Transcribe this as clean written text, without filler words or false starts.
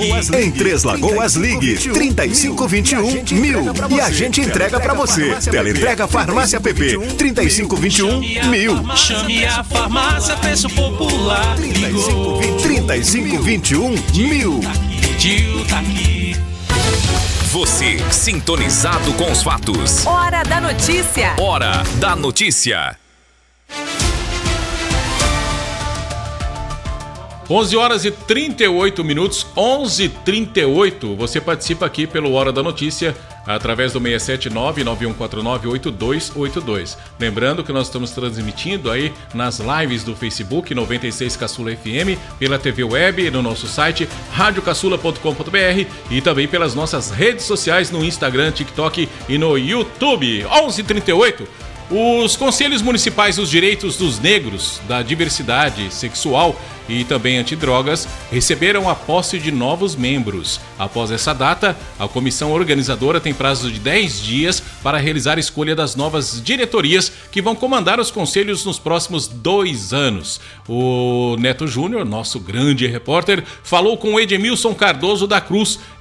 Em Três Lagoas, ligue 3521-1000 e a gente entrega pra você. Teleentrega Farmácia PP 3521-1000. Chame a farmácia, preço popular. 3521-1000. Tio tá aqui. Você sintonizado com os fatos. Hora da notícia. Hora da notícia. 11 horas e 38 minutos, 11h38. Você participa aqui pelo Hora da Notícia através do 679-9149-8282. Lembrando que nós estamos transmitindo aí nas lives do Facebook 96 Caçula FM, pela TV Web, no nosso site radiocaçula.com.br e também pelas nossas redes sociais no Instagram, TikTok e no YouTube. 11h38. Os Conselhos Municipais dos Direitos dos Negros, da Diversidade Sexual e também Antidrogas receberam a posse de novos membros. Após essa data, a comissão organizadora tem prazo de 10 dias para realizar a escolha das novas diretorias que vão comandar os conselhos nos próximos 2 anos. O Neto Júnior, nosso grande repórter, falou com o Edmilson Cardoso da Cruz,